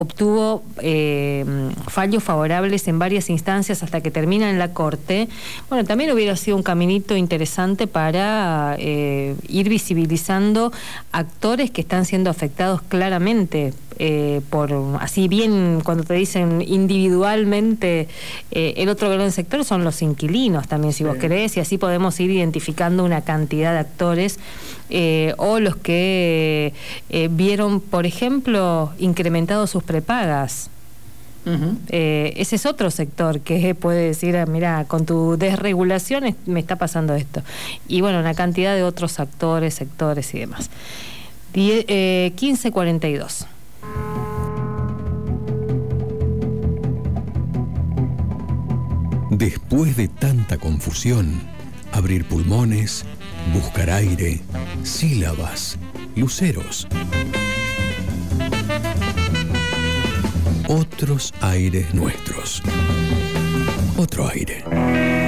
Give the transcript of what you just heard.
obtuvo fallos favorables en varias instancias hasta que termina en la Corte. Bueno, también hubiera sido un caminito interesante para ir visibilizando actores que están siendo afectados claramente por, así bien, cuando te dicen individualmente, el otro gran sector son los inquilinos también, si vos querés, y así podemos ir identificando una cantidad de actores, o los que vieron, por ejemplo, incrementado sus prepagas. Ese es otro sector que puede decir, mira, con tu desregulación me está pasando esto. Y bueno, una cantidad de otros actores, sectores y demás. 15:42. Después de tanta confusión, abrir pulmones, buscar aire, sílabas, luceros. Otros aires nuestros. Otro aire.